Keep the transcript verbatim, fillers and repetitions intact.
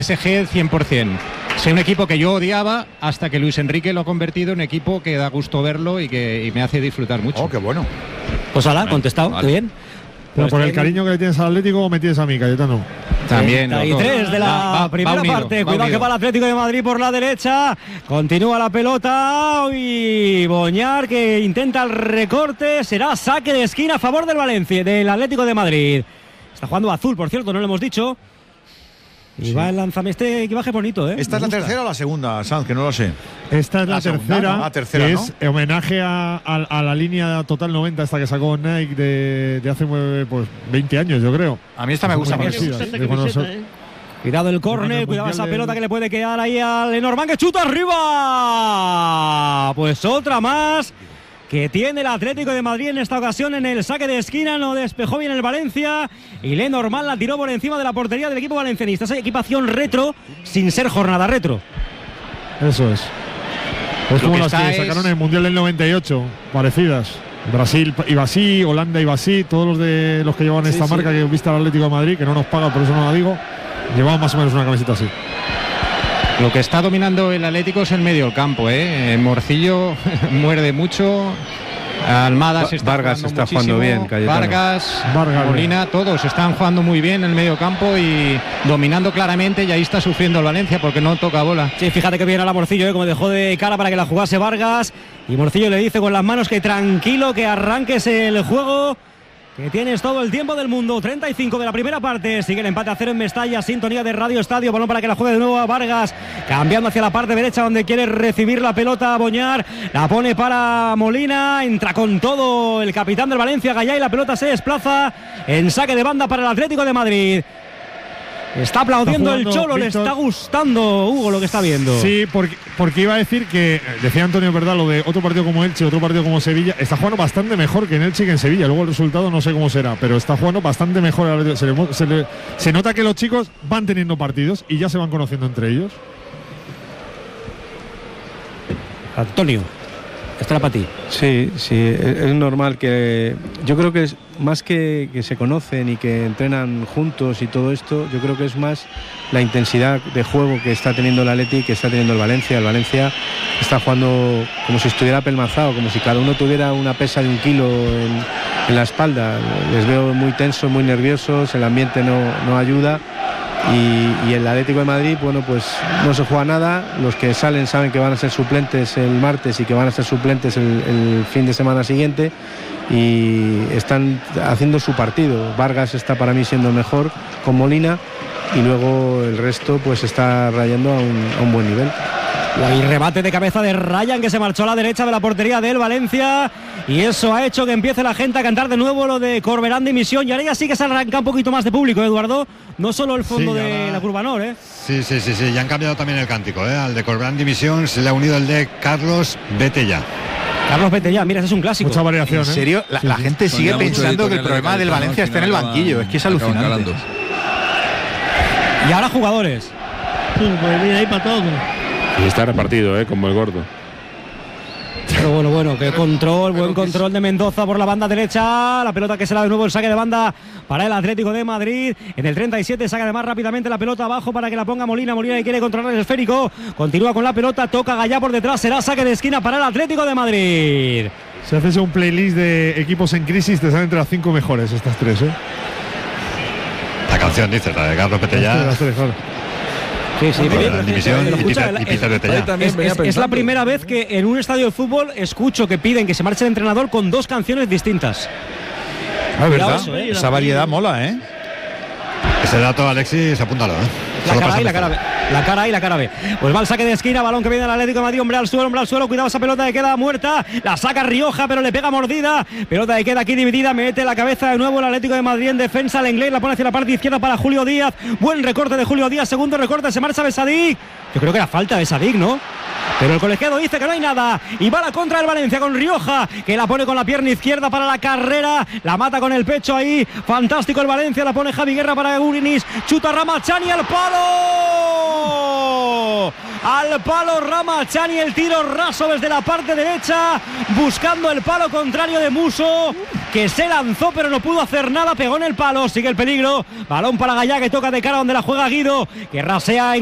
P S G cien por ciento. Es un equipo que yo odiaba hasta que Luis Enrique lo ha convertido en un equipo que da gusto verlo y que y me hace disfrutar mucho. Oh, qué bueno. Pues ahora, contestado, vale. Muy bien. Pero pues por el cariño que le tienes al Atlético, me tienes a mí, Cayetano. También. treinta y tres de la va, va, primera va unido, parte. Va Cuidado unido. que va el Atlético de Madrid por la derecha. Continúa la pelota. Y Boñar que intenta el recorte. Será saque de esquina a favor del Valencia, del Atlético de Madrid. Está jugando azul, por cierto, no lo hemos dicho. Y sí. va el lanzamiento. Este equipaje bonito, ¿eh? ¿Esta es la tercera o la segunda, Sanz? Que no lo sé. Esta es la, la tercera, segunda, ¿no? la tercera, que ¿no? es homenaje a, a, a la línea Total noventa, esta que sacó Nike de, de hace pues, veinte años, yo creo. A mí esta me gusta más. Cuidado el córner, cuidado esa pelota que le puede quedar ahí al Lenormand, que chuta arriba. Pues otra más que tiene el Atlético de Madrid en esta ocasión en el saque de esquina. No despejó bien el Valencia y Lenormand la tiró por encima de la portería del equipo valencianista. Esa equipación retro sin ser jornada retro. Eso es. Es Lo como que las que es... sacaron en el Mundial del noventa y ocho, parecidas. Brasil iba así, Holanda iba así, todos los de los que llevaban sí, esta sí. marca que viste al Atlético de Madrid, que no nos paga, por eso no la digo, llevaban más o menos una camiseta así. Lo que está dominando el Atlético es el medio del campo, ¿eh? Morcillo muerde mucho. Almada se está Vargas jugando está jugando bien, Cayetano. Vargas, Vargas, Molina, todos están jugando muy bien en el medio campo y dominando claramente, y ahí está sufriendo el Valencia porque no toca bola. Sí, fíjate que viene a la Morcillo, ¿eh? Como dejó de cara para que la jugase Vargas, y Morcillo le dice con las manos que tranquilo, que arranques el juego, que tienes todo el tiempo del mundo. Treinta y cinco de la primera parte, sigue el empate a cero en Mestalla, sintonía de Radio Estadio, balón para que la juegue de nuevo a Vargas, cambiando hacia la parte derecha donde quiere recibir la pelota a Boñar, la pone para Molina, entra con todo el capitán del Valencia, Gallá, y la pelota se desplaza en saque de banda para el Atlético de Madrid. Está aplaudiendo está el Cholo, Víctor. Le está gustando, Hugo, lo que está viendo. Sí, porque, porque iba a decir que, decía Antonio, ¿verdad? Lo de otro partido como Elche, otro partido como Sevilla, está jugando bastante mejor que en Elche y que en Sevilla. Luego el resultado no sé cómo será, pero está jugando bastante mejor. Se, le, se, le, se nota que los chicos van teniendo partidos y ya se van conociendo entre ellos. Antonio, estará para ti. Sí, sí, es normal que... Yo creo que es más que, que se conocen y que entrenan juntos y todo esto, yo creo que es más la intensidad de juego que está teniendo el Atleti y que está teniendo el Valencia. El Valencia está jugando como si estuviera apelmazado, como si cada uno tuviera una pesa de un kilo en, en la espalda. Les veo muy tensos, muy nerviosos, el ambiente no, no ayuda. Y, y el Atlético de Madrid, bueno, pues no se juega nada. Los que salen saben que van a ser suplentes el martes y que van a ser suplentes el, el fin de semana siguiente, y están haciendo su partido. Vargas está para mí siendo mejor con Molina, y luego el resto pues está rayando a un, a un buen nivel. Y remate de cabeza de Ryan, que se marchó a la derecha de la portería del Valencia, y eso ha hecho que empiece la gente a cantar de nuevo lo de Corberán de Misión. Y ahora ya sí que se arranca un poquito más de público, Eduardo, no solo el fondo sí, de ahora... la curva Nor, ¿eh? Sí, sí, sí, sí, ya han cambiado también el cántico, ¿eh? Al de Corberán de Misión se le ha unido el de Carlos Vete Ya. Carlos Vete Ya, mira, ese es un clásico. Mucha variación, ¿En serio? ¿eh? La, sí, la sí. gente sigue pensando que el problema del Valencia está en el banquillo, es que es alucinante. Y ahora jugadores. Sí, pues mira, ahí para todo. Y está repartido, ¿eh? Como el gordo. Pero bueno, bueno, qué control, buen control de Mendoza por la banda derecha. La pelota que será de nuevo el saque de banda para el Atlético de Madrid. En el treinta y siete saca además rápidamente la pelota abajo para que la ponga Molina. Molina que quiere controlar el esférico. Continúa con la pelota, toca Gallá por detrás. Será saque de esquina para el Atlético de Madrid. Si haces un playlist de equipos en crisis, te salen entre las cinco mejores estas tres, ¿eh? La canción, dice, la de Carlos Petella. Las tres, claro. Sí, sí, la división y Pita de Tella. Es, es, es la primera vez que en un estadio de fútbol escucho que piden que se marche el entrenador con dos canciones distintas. Ah, verdad. Eso, ¿eh? Esa variedad mola, ¿eh? Ese dato, Alexis, apúntalo, ¿eh? La cara, A y la cara B. La cara A y la cara B. Pues va el saque de esquina, balón que viene al Atlético de Madrid, hombre al suelo, hombre al suelo, cuidado esa pelota que queda muerta, la saca Rioja, pero le pega mordida, pelota que queda aquí dividida, mete la cabeza de nuevo el Atlético de Madrid en defensa, el inglés la pone hacia la parte izquierda para Julio Díaz, buen recorte de Julio Díaz, segundo recorte, se marcha Besadic, yo creo que era falta de Besadic, ¿no? Pero el colegiado dice que no hay nada y va a la contra del Valencia con Rioja, que la pone con la pierna izquierda para la carrera, la mata con el pecho ahí, fantástico el Valencia, la pone Javi Guerra para Urinis, chuta Ramachani al palo, al palo Ramachani, el tiro raso desde la parte derecha, buscando el palo contrario de Musso, que se lanzó pero no pudo hacer nada, pegó en el palo, sigue el peligro, balón para Gallá que toca de cara donde la juega Guido, que rasea en